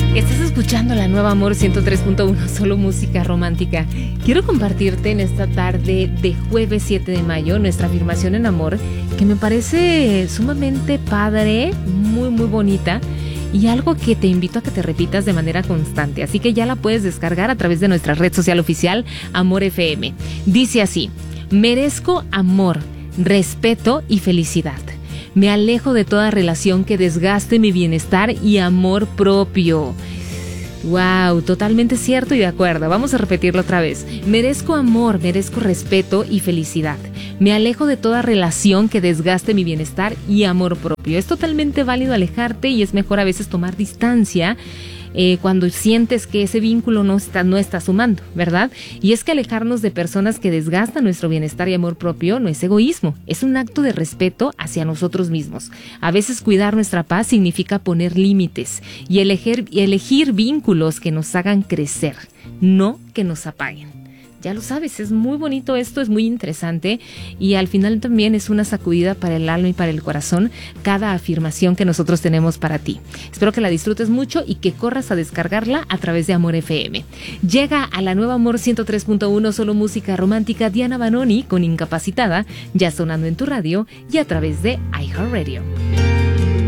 Estás escuchando la nueva Amor 103.1, solo música romántica. Quiero compartirte en esta tarde de jueves 7 de mayo nuestra afirmación en amor, que me parece sumamente padre, muy bonita, y algo que te invito a que te repitas de manera constante. Así que ya la puedes descargar a través de nuestra red social oficial, Amor FM. Dice así: merezco amor, respeto y felicidad. Me alejo de toda relación que desgaste mi bienestar y amor propio. Wow, totalmente cierto y de acuerdo. Vamos a repetirlo otra vez. Merezco amor, merezco respeto y felicidad. Me alejo de toda relación que desgaste mi bienestar y amor propio. Es totalmente válido alejarte y es mejor a veces tomar distancia cuando sientes que ese vínculo no está sumando, ¿verdad? Y es que alejarnos de personas que desgastan nuestro bienestar y amor propio no es egoísmo, es un acto de respeto hacia nosotros mismos. A veces cuidar nuestra paz significa poner límites y elegir vínculos que nos hagan crecer, no que nos apaguen. Ya lo sabes, es muy bonito esto, es muy interesante y al final también es una sacudida para el alma y para el corazón cada afirmación que nosotros tenemos para ti. Espero que la disfrutes mucho y que corras a descargarla a través de Amor FM. Llega a la nueva Amor 103.1, solo música romántica, Diana Banoni con Incapacitada, ya sonando en tu radio y a través de iHeartRadio.